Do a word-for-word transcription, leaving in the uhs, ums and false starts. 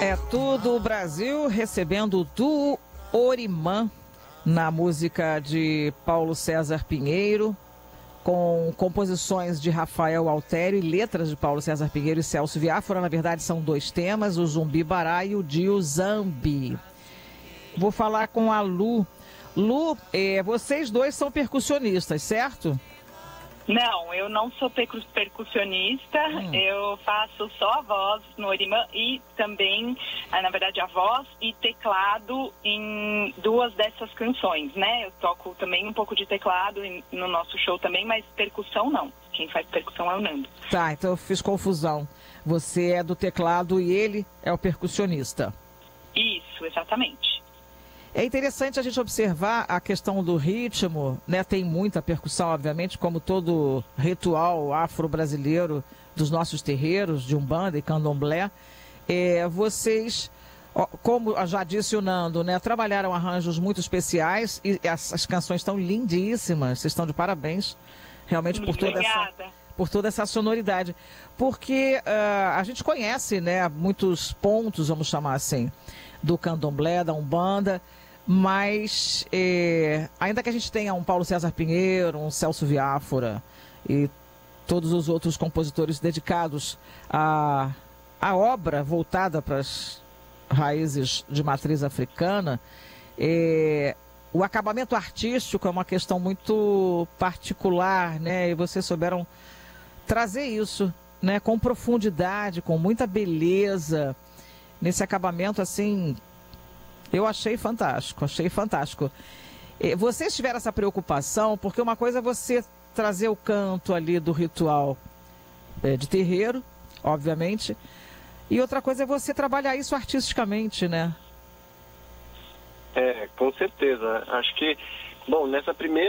É tudo o Brasil recebendo do Orimã na música de Paulo César Pinheiro, com composições de Rafael Altério e letras de Paulo César Pinheiro e Celso Viáfora. Na verdade, são dois temas, o Zumbi Bará e o Dio Zambi. Vou falar com a Lu. Lu, eh, vocês dois são percussionistas, certo? Não, eu não sou percussionista, hum. eu faço só a voz no Orimã e também, na verdade, a voz e teclado em duas dessas canções, né? Eu toco também um pouco de teclado no nosso show também, mas percussão não. Quem faz percussão é o Nando. Tá, então eu fiz confusão. Você é do teclado e ele é o percussionista. Isso, exatamente. É interessante a gente observar a questão do ritmo, né? Tem muita percussão, obviamente, como todo ritual afro-brasileiro dos nossos terreiros, de Umbanda e Candomblé. É, vocês, como já disse o Nando, né? Trabalharam arranjos muito especiais e as, as canções estão lindíssimas. Vocês estão de parabéns, realmente, por toda essa, por toda essa sonoridade. Porque uh, a gente conhece, né? Muitos pontos, vamos chamar assim, do Candomblé, da Umbanda. Mas, eh, ainda que a gente tenha um Paulo César Pinheiro, um Celso Viáfora e todos os outros compositores dedicados à, à obra voltada para as raízes de matriz africana, eh, o acabamento artístico é uma questão muito particular, né? E vocês souberam trazer isso, né? Com profundidade, com muita beleza, nesse acabamento assim. Eu achei fantástico, achei fantástico. Vocês tiveram essa preocupação, porque uma coisa é você trazer o canto ali do ritual é, de terreiro, obviamente, e outra coisa é você trabalhar isso artisticamente, né? É, com certeza. Acho que, bom, nessa primeira